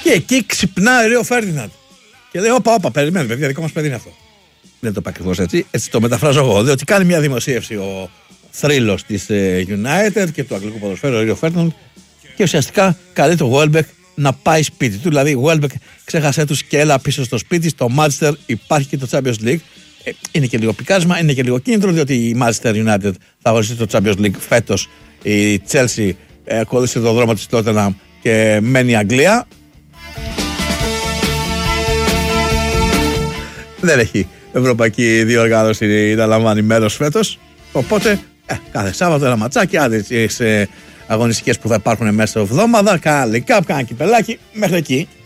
Και εκεί ξυπνά Ρίο Φέρντιναντ. Και λέει: όπα, περιμένει, παιδιά, δικό μας παιδί είναι αυτό. Δεν το είπα ακριβώς έτσι. Έτσι το μεταφράζω εγώ. Διότι κάνει μια δημοσίευση ο θρύλος της United και του αγγλικού ποδοσφαίρου, ο Ρίο Φέρντιναντ, και ουσιαστικά καλεί το Welbeck να πάει σπίτι του. Δηλαδή, ο Welbeck ξέχασε τους και έλα πίσω στο σπίτι. Στο Manchester υπάρχει και το Champions League. Είναι και λίγο πικάσμα, είναι και λίγο κίνητρο, διότι η Manchester United θα αγωνιστεί στο Champions League φέτος. Η Chelsea ακολούθησε τον δρόμο της Tottenham και μένει η Αγγλία. Δεν έχει ευρωπαϊκή διοργάνωση να λαμβάνει μέρος φέτος. Οπότε κάθε Σάββατο ένα ματσάκι, άντε τις αγωνιστικές που θα υπάρχουν μέσα στο εβδομάδα, κάνα League Cup, κάνα κυπελάκι, μέχρι εκεί.